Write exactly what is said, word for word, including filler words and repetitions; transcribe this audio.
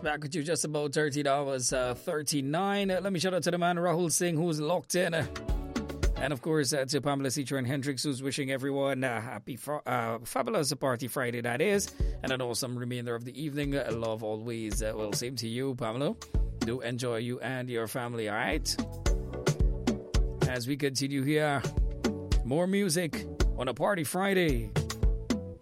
Back with you just about thirteen hours, uh, thirty-nine. Uh, let me shout out to the man Rahul Singh who's locked in. Uh, and of course uh, to Pamela Citron Hendricks who's wishing everyone a happy, fr- uh, fabulous party Friday that is. And an awesome remainder of the evening. Uh, love always. Uh, well, same to you, Pamela. Do enjoy you and your family, all right? As we continue here, more music on a Party Friday.